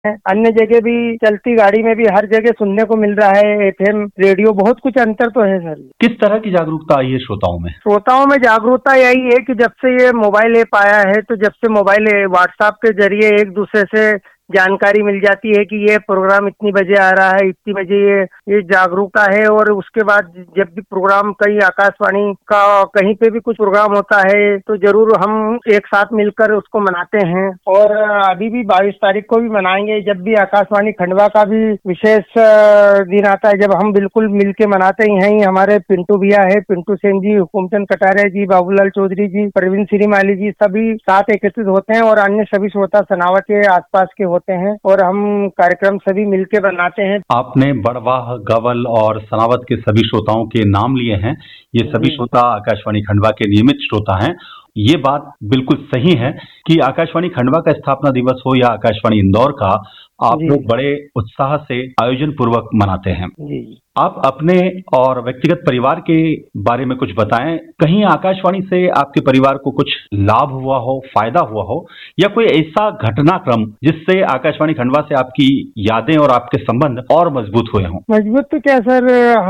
अन्य जगह भी चलती गाड़ी में भी हर जगह सुनने को मिल रहा है एफएम रेडियो, बहुत कुछ अंतर तो है सर। किस तरह की जागरूकता आई है श्रोताओं में? श्रोताओं में जागरूकता यही है कि जब से ये मोबाइल ऐप आया है, तो जब से मोबाइल व्हाट्सएप के जरिए एक दूसरे से जानकारी मिल जाती है कि ये प्रोग्राम इतनी बजे आ रहा है, इतनी बजे ये जागरूकता है। और उसके बाद जब भी प्रोग्राम कहीं आकाशवाणी का कहीं पे भी कुछ प्रोग्राम होता है तो जरूर हम एक साथ मिलकर उसको मनाते हैं। और अभी भी 22 तारीख को भी मनाएंगे, जब भी आकाशवाणी खंडवा का भी विशेष दिन आता है, जब हम बिल्कुल मिल के मनाते हैं। हमारे पिंटू भैया है, पिंटू सेन जी, हुकुमचंद कटारिया जी, बाबूलाल चौधरी जी, परवीन श्रीमाली जी, सभी साथ एकत्रित होते हैं और अन्य सभी श्रोता सनावद के आसपास के होते हैं और हम कार्यक्रम सभी मिलके बनाते हैं। आपने बड़वाह, गवल और सनावद के सभी श्रोताओं के नाम लिए हैं। ये सभी श्रोता आकाशवाणी खंडवा के नियमित श्रोता हैं। ये बात बिल्कुल सही है कि आकाशवाणी खंडवा का स्थापना दिवस हो या आकाशवाणी इंदौर का, आप लोग बड़े उत्साह से आयोजन पूर्वक मनाते हैं। आप अपने और व्यक्तिगत परिवार के बारे में कुछ बताएं। कहीं आकाशवाणी से आपके परिवार को कुछ लाभ हुआ हो, फायदा हुआ हो, या कोई ऐसा घटनाक्रम जिससे आकाशवाणी खंडवा से आपकी यादें और आपके संबंध और मजबूत हुए हों? मजबूत तो क्या सर,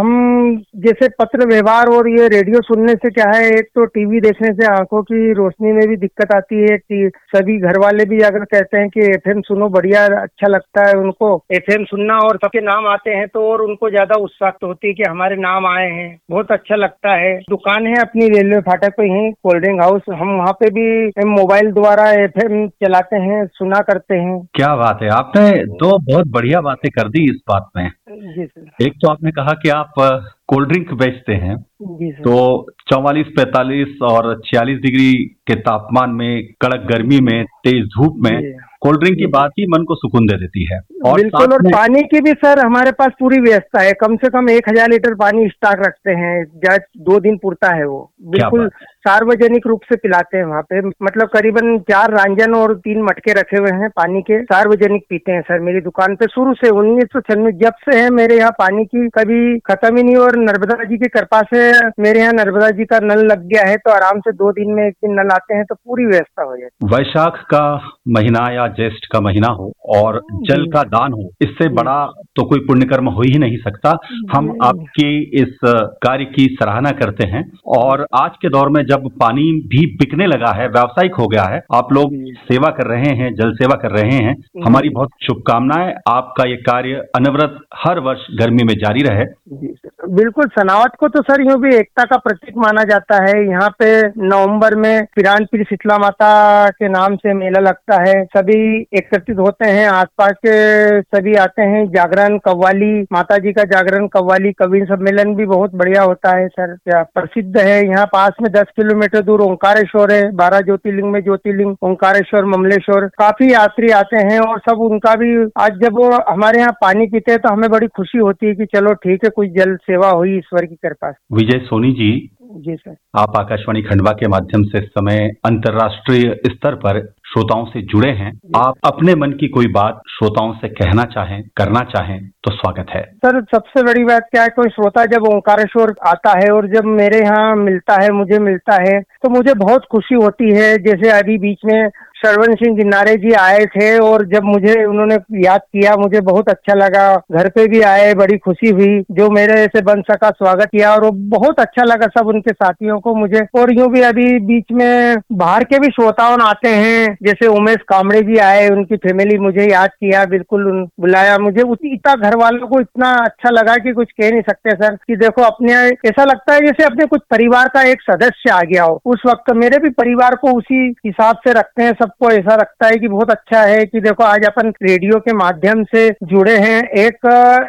हम जैसे पत्र व्यवहार और ये रेडियो सुनने से क्या है, एक तो टीवी देखने से आंखों की रोशनी में भी दिक्कत आती है। सभी घर वाले भी अगर कहते हैं कि एफएम सुनो, बढ़िया अच्छा लगता है उनको एफएम सुनना, और सबके नाम आते हैं तो और उनको ज्यादा उत्साह होती है कि हमारे नाम आए हैं, बहुत अच्छा लगता है। दुकान है अपनी रेलवे फाटक पे ही, कोल्ड ड्रिंक हाउस, हम वहाँ पे भी मोबाइल द्वारा एफएम चलाते हैं, सुना करते हैं। क्या बात है, आपने दो बहुत बढ़िया बातें कर दी इस बात में। जी सर। एक तो आपने कहा कि आप कोल्ड ड्रिंक बेचते हैं, तो 44, 45 और 46 डिग्री के तापमान में, कड़क गर्मी में, तेज धूप में कोल्ड ड्रिंक की बात ही मन को सुकून दे देती है। और बिल्कुल, और पानी की भी सर हमारे पास पूरी व्यवस्था है। कम से कम 1000 लीटर पानी स्टॉक रखते हैं, 2 दिन पुरता है वो। बिल्कुल सार्वजनिक रूप से पिलाते हैं वहाँ पे, मतलब करीबन 4 रंजन और 3 मटके रखे हुए हैं पानी के, सार्वजनिक पीते हैं सर मेरी दुकान पे। शुरू से 1996 जब से है मेरे यहाँ, पानी की कभी खत्म ही नहीं। और नर्मदा जी की कृपा से मेरे यहाँ नर्मदा जी का नल लग गया है, तो आराम से 2 दिन में 1 दिन नल आते हैं, तो पूरी व्यवस्था हो जाती है। वैशाख का महीना या ज्येष्ठ का महीना हो और जल का दान हो, इससे बड़ा तो कोई पुण्य कर्म हो ही नहीं सकता। हम आपकी इस कार्य की सराहना करते हैं। और आज के दौर में जब पानी भी बिकने लगा है, व्यावसायिक हो गया है, आप लोग सेवा कर रहे हैं, जल सेवा कर रहे हैं, हमारी बहुत शुभकामनाएं। आपका ये कार्य अनवरत हर वर्ष गर्मी में जारी रहे। बिल्कुल, सनावद को तो सर यूँ भी एकता का प्रतीक माना जाता है। यहाँ पे नवंबर में पिरानपीर शीतला माता के नाम से मेला लगता है, सभी एकत्रित होते हैं, आसपास के सभी आते हैं। जागरण, कव्वाली, माता जी का जागरण, कव्वाली, कवि सम्मेलन भी बहुत बढ़िया होता है सर। क्या प्रसिद्ध है, यहाँ पास में 10 किलोमीटर दूर ओंकारेश्वर है, 12 ज्योतिर्लिंग में ज्योतिर्लिंग ओंकारेश्वर, ममलेश्वर। काफी यात्री आते हैं और सब उनका भी, आज जब वो हमारे यहाँ पानी पीते हैं तो हमें बड़ी खुशी होती है कि चलो ठीक है, कुछ जल सेवा हुई ईश्वर की कृपा से। विजय सोनी जी, जी सर, आप आकाशवाणी खंडवा के माध्यम से इस समय अंतर्राष्ट्रीय स्तर पर श्रोताओं से जुड़े हैं। आप अपने मन की कोई बात श्रोताओं से कहना चाहें, करना चाहें तो स्वागत है। सर सबसे बड़ी बात क्या है, कोई श्रोता जब ओंकारेश्वर आता है और जब मेरे यहाँ मिलता है, मुझे मिलता है, तो मुझे बहुत खुशी होती है। जैसे अभी बीच में श्रवण सिंह गिन्नारे जी आए थे और जब मुझे उन्होंने याद किया, मुझे बहुत अच्छा लगा। घर पे भी आए, बड़ी खुशी हुई जो मेरे से बन सका, स्वागत किया और वो बहुत अच्छा लगा सब उनके साथियों को मुझे। और यूँ भी अभी बीच में बाहर के भी श्रोताओं आते हैं, जैसे उमेश कामड़े जी आए, उनकी फैमिली मुझे याद किया, बिल्कुल बुलाया मुझे। इतना घर वालों को इतना अच्छा लगा कि कुछ कह नहीं सकते सर, कि देखो अपने ऐसा लगता है जैसे अपने कुछ परिवार का एक सदस्य आ गया हो। उस वक्त मेरे भी परिवार को उसी हिसाब से रखते हैं, सबको ऐसा लगता है कि बहुत अच्छा है कि देखो आज अपन रेडियो के माध्यम से जुड़े हैं। एक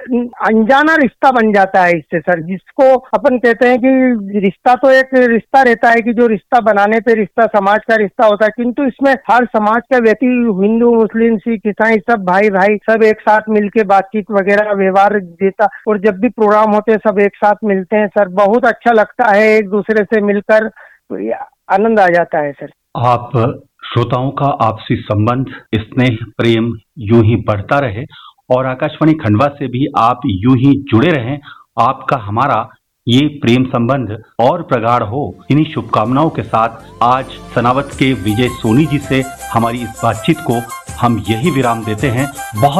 अनजाना रिश्ता बन जाता है इससे सर, जिसको अपन कहते हैं कि रिश्ता तो एक रिश्ता रहता है कि जो रिश्ता बनाने पे रिश्ता समाज का रिश्ता होता है, किंतु इसमें हर समाज का व्यक्ति, हिंदू, मुस्लिम, सिख, ईसाई, सब भाई भाई सब एक साथ मिलके बातचीत वगैरह व्यवहार देता। और जब भी प्रोग्राम होते हैं सब एक साथ मिलते हैं सर, बहुत अच्छा लगता है एक दूसरे से मिलकर, तो आनंद आ जाता है सर। आप श्रोताओं का आपसी संबंध, स्नेह, प्रेम यूं ही बढ़ता रहे और आकाशवाणी खंडवा से भी आप यूं ही जुड़े रहें। आपका हमारा ये प्रेम संबंध और प्रगाढ़ हो, इन्हीं शुभकामनाओं के साथ आज सनावद के विजय सोनी जी से हमारी इस बातचीत को हम यही विराम देते हैं। बहुत